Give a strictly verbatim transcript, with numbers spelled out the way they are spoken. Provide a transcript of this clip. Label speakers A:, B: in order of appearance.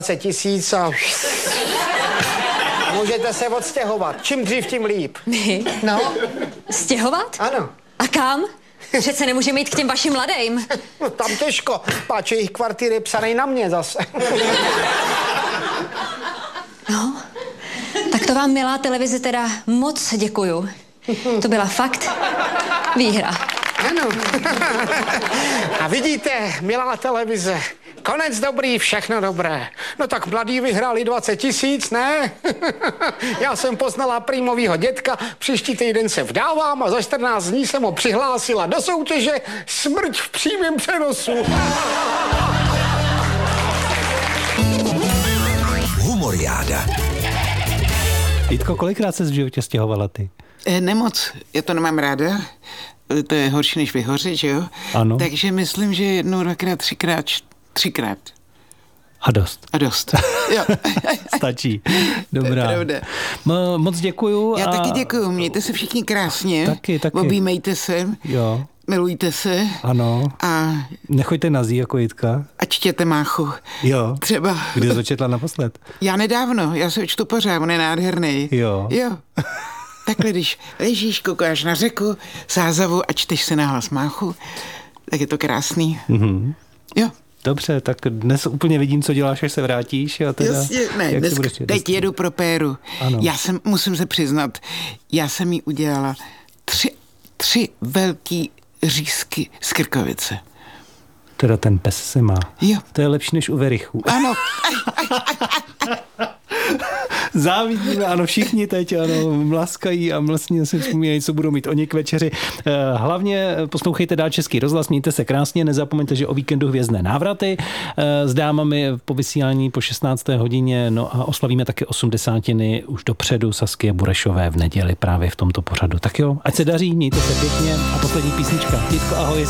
A: tisíc a můžete se odstěhovat. Čím dřív, tím líp.
B: My?
A: No.
B: Stěhovat?
A: Ano.
B: A kam? Přece nemůžeme jít k těm vašim mladým.
A: No, tam těžko. Páč, jejich kvartír je psanej na mě zase.
B: No, tak to vám, milá televize, teda moc děkuju. To byla fakt výhra.
A: Ano. A vidíte, milá televize, konec dobrý, všechno dobré. No tak mladí vyhráli dvacet tisíc, ne? Já jsem poznala prýmovýho dětka, příští týden se vdávám a za čtrnáct dní jsem ho přihlásila do soutěže Smrť v přímém přenosu.
C: Humoriáda.
D: Jitko, kolikrát se v životě stěhovala ty?
E: E, nemoc, já to nemám ráda, to je horší než vyhořet, že jo?
D: Ano.
E: Takže myslím, že jednou, dvakrát, třikrát, třikrát.
D: A dost.
E: A dost, jo.
D: Stačí. Dobrá.
E: To je pravda.
D: Mo- moc děkuju.
E: Já
D: a...
E: taky děkuju, mějte se všichni krásně.
D: Taky, taky.
E: Objímejte se.
D: Jo.
E: Milujte se.
D: Ano.
E: A
D: nechoďte na zí jako Jitka.
E: A čtěte Máchu.
D: Jo.
E: Třeba.
D: Kdy jsi to četla naposled?
E: Já nedávno, já se ho čtu pořád, on je nádherný.
D: Jo.
E: Jo. Takhle, když ležíš, koukáš na řeku, sázavu a čteš si nahlas Máchu, tak je to krásný.
D: Mhm.
E: Jo.
D: Dobře, tak dnes úplně vidím, co děláš, až se vrátíš. A teda,
E: Jasně, ne,
D: jak
E: dnes,
D: budeš
E: teď jedu pro Péru.
D: Ano.
E: Já jsem, musím se přiznat, já jsem jí udělala tři, tři velký řízky z krkovice.
D: Teda ten pes se má.
E: Jo.
D: To je lepší než u Verichů.
E: Ano.
D: Závidíme, ano, všichni teď, ano, mlaskají a vlastně si vzpomínají, co budou mít oni k večeři. Hlavně poslouchejte dál Český rozhlas, mějte se krásně, nezapomeňte, že o víkendu hvězdné návraty s dámami po vysílání po šestnácté hodině, no a oslavíme také osmdesátiny už dopředu Saskie Burešové v neděli právě v tomto pořadu. Tak jo, ať se daří, mějte se pěkně a poslední písnička. Jitko, ahoj.